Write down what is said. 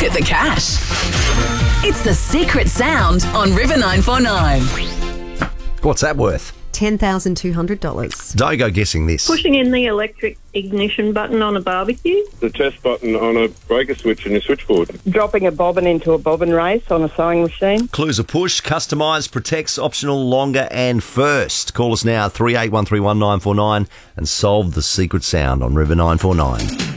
at the cash. It's The Secret Sound on River 949. What's that worth? $10,200. Don't go guessing this. Pushing in the electric ignition button on a barbecue. The test button on a breaker switch in your switchboard. Dropping a bobbin into a bobbin race on a sewing machine. Clues are push, customised, protects, optional, longer and first. Call us now, 38131949 and solve the secret sound on River 949.